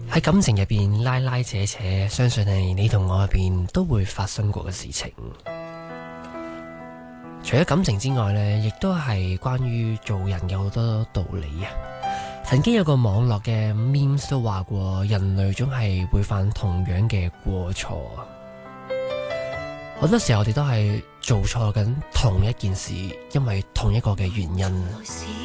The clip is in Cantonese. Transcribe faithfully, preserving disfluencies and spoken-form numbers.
喺感情入邊拉拉扯扯，相信係你同我入邊都會發生過嘅事情。除咗感情之外呢，亦都係關於做人嘅好多道理啊。曾經有個網絡嘅 memes 都話過，人類總係會犯同樣嘅過錯。好多時候我哋都係做錯緊同一件事，因為同一個嘅原因。